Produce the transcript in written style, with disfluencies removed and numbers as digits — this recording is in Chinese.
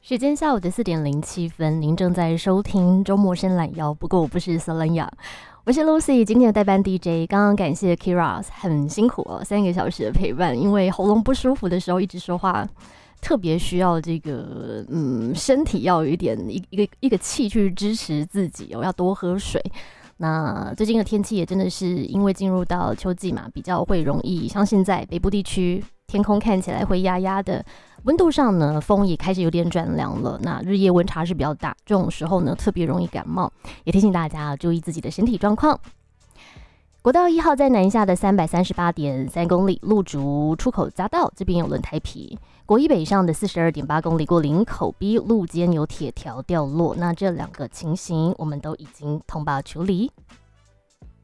时间下午的4:07，您正在收听周末伸懒腰。不过我不是 Selena， 我是 Lucy， 今天的代班 DJ。刚刚感谢 Kira 很辛苦哦，3个小时的陪伴，因为喉咙不舒服的时候一直说话，特别需要这个身体要有一个气去支持自己哦，要多喝水。那最近的天气也真的是因为进入到秋季嘛，比较会容易，像现在北部地区天空看起来会压压的，温度上呢风也开始有点转凉了，那日夜温差是比较大，这种时候呢特别容易感冒，也提醒大家注意自己的身体状况。国道1号在南下的338.3公里，路竹出口匝道这边有轮胎皮，国一北上的42.8公里过林口 B 路肩有铁条掉落，那这2个情形我们都已经通报处理。